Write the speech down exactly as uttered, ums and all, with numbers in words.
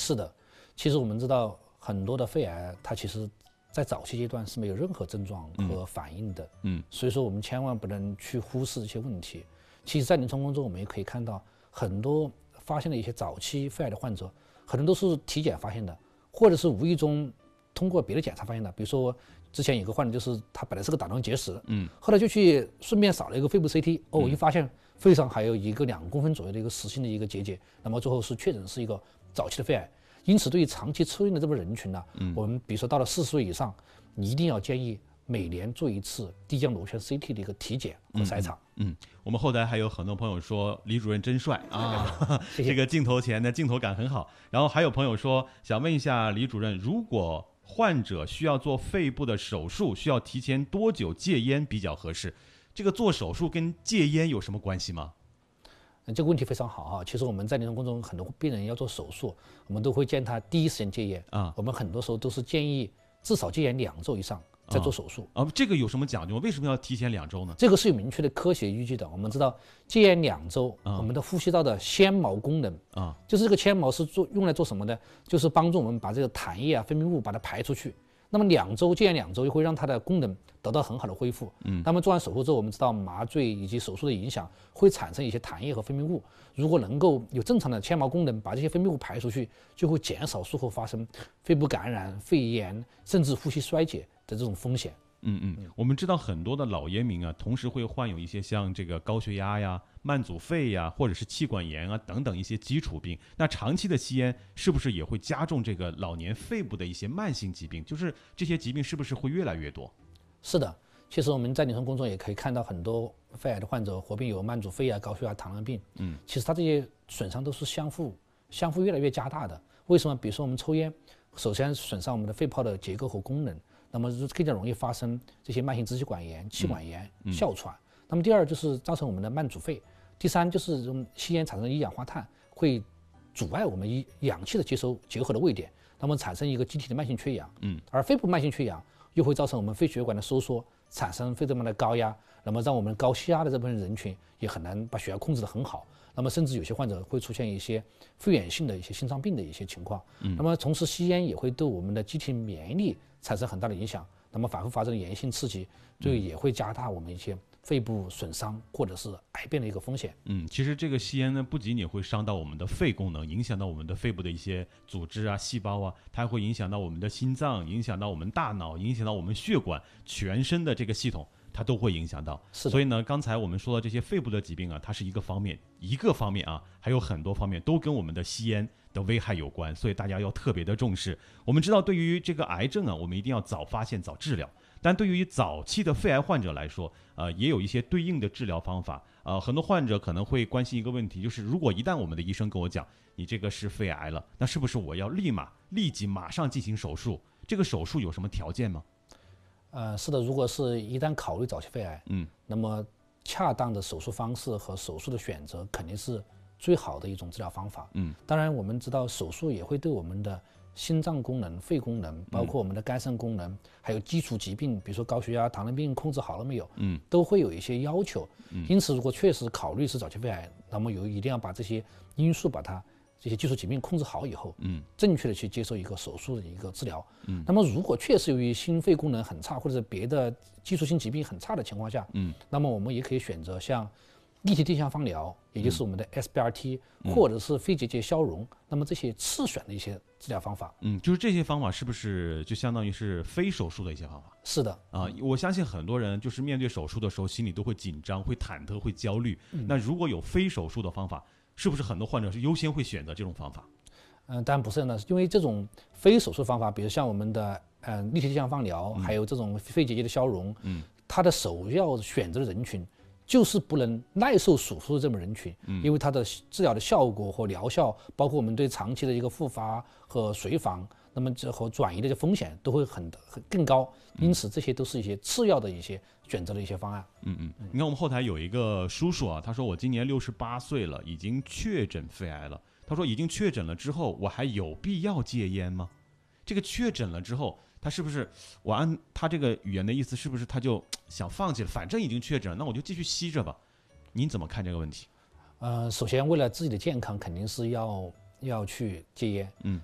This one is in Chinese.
是的，其实我们知道很多的肺癌，它其实在早期阶段是没有任何症状和反应的， 嗯， 所以说我们千万不能去忽视这些问题。其实，在临床工中，我们也可以看到很多发现的一些早期肺癌的患者，很多都是体检发现的，或者是无意中通过别的检查发现的。比如说，之前有个患者，就是他本来是个胆囊结石， 嗯， 后来就去顺便扫了一个肺部 C T， 哦，一发现肺上还有一个两公分左右的一个实心的一个结节，那么最后是确诊是一个早期的肺癌。因此，对于长期抽烟的这部分人群呢，嗯、我们比如说到了四十岁以上，你一定要建议每年做一次低浆螺旋 C T 的一个体检和筛查。 嗯，嗯我们后台还有很多朋友说李主任真帅啊， 谢谢这个镜头前的镜头感很好。然后还有朋友说，想问一下李主任，如果患者需要做肺部的手术，需要提前多久戒烟比较合适？这个做手术跟戒烟有什么关系吗？ 这个问题非常好啊！其实我们在临床工中，很多病人要做手术，我们都会建议他第一时间戒烟啊。 我们很多时候都是建议至少戒烟两周以上再做手术啊。啊，这个有什么讲究？为什么要提前两周呢？ 这个是有明确的科学依据的。我们知道戒烟两周， 啊、 我们的呼吸道的纤毛功能啊， 就是这个纤毛是做用来做什么呢？就是帮助我们把这个痰液啊、分泌物把它排出去。那么两周戒烟两周，就会让它的功能得到很好的恢复。 嗯， 那么做完手术之后，我们知道麻醉以及手术的影响会产生一些痰液和分泌物。如果能够有正常的纤毛功能，把这些分泌物排出去，就会减少术后发生肺部感染、肺炎甚至呼吸衰竭的这种风险。 嗯嗯，我们知道很多的老烟民啊，同时会患有一些像这个高血压呀、慢阻肺呀，或者是气管炎啊等等一些基础病。那长期的吸烟是不是也会加重这个老年肺部的一些慢性疾病？就是这些疾病是不是会越来越多？ 是的，其实我们在临床工作也可以看到很多肺癌的患者合并有慢阻肺啊、高血压、糖尿病。 嗯， 其实它这些损伤都是相互相互越来越加大的。为什么？比如说我们抽烟，首先损伤我们的肺泡的结构和功能。那么更加容易发生这些慢性支气管炎、气管炎、 嗯、 哮喘。那么第二就是造成我们的慢阻肺，第三就是这种吸烟产生的一氧化碳会阻碍我们一氧气的接收结合的位点，那么产生一个机体的慢性缺氧。 嗯， 而肺部慢性缺氧又会造成我们肺血管的收缩，产生肺动脉的高压，那么让我们高血压的这部分人群也很难把血压控制得很好。那么甚至有些患者会出现一些肺炎性的一些心脏病的一些情况。 嗯， 那么同时吸烟也会对我们的机体免疫力产生很大的影响。那么反复发生的炎性刺激，这个也会加大我们一些肺部损伤或者是癌变的一个风险。 嗯，其实这个吸烟呢，不仅仅会伤到我们的肺功能，影响到我们的肺部的一些组织啊、细胞啊，它还会影响到我们的心脏，影响到我们大脑，影响到我们血管，全身的这个系统。它都会影响到，所以呢，刚才我们说的这些肺部的疾病啊，它是一个方面，一个方面啊，还有很多方面都跟我们的吸烟的危害有关，所以大家要特别的重视。我们知道，对于这个癌症啊，我们一定要早发现、早治疗。但对于早期的肺癌患者来说，呃，也有一些对应的治疗方法。呃，很多患者可能会关心一个问题，就是如果一旦我们的医生跟我讲，你这个是肺癌了，那是不是我要立马、立即、马上进行手术？这个手术有什么条件吗？ 呃，是的，如果是一旦考虑早期肺癌， 嗯， 那么恰当的手术方式和手术的选择肯定是最好的一种治疗方法。 嗯， 当然我们知道手术也会对我们的心脏功能、肺功能，包括我们的肝肾功能，嗯、还有基础疾病，比如说高血压、糖尿病控制好了没有， 嗯， 都会有一些要求。 嗯， 因此如果确实考虑是早期肺癌，那么有一定要把这些因素把它。这些基础疾病控制好以后， 嗯， 正确的去接受一个手术的一个治疗， 嗯， 那么如果确实由于心肺功能很差或者是别的基础性疾病很差的情况下， 嗯， 那么我们也可以选择像立体定向放疗，也就是我们的 S B R T， 嗯、 或者是肺结节消融，那么这些次选的一些治疗方法， 嗯，就是这些方法是不是就相当于是非手术的一些方法？ 是的， 啊，我相信很多人就是面对手术的时候，心里都会紧张、会忐忑、会焦虑。 嗯、 那如果有非手术的方法，是不是很多患者是优先会选择这种方法？ 嗯，当然不是的，因为这种非手术方法，比如像我们的嗯、呃、立体定向放疗，嗯、还有这种肺结节的消融， 嗯， 它的首要选择的人群就是不能耐受手术的这么人群， 嗯， 因为它的治疗的效果和疗效，包括我们对长期的一个复发和随访，那么这和转移的风险都会很很更高，因此这些都是一些次要的一些选择的一些方案。 嗯嗯，你看我们后台有一个叔叔啊，他说我今年六十八岁了，已经确诊肺癌了。他说已经确诊了之后，我还有必要戒烟吗？这个确诊了之后，他是不是我按他这个语言的意思，是不是他就想放弃了？反正已经确诊了，那我就继续吸着吧。您怎么看这个问题？ 呃，首先为了自己的健康，肯定是要要去戒烟。 嗯，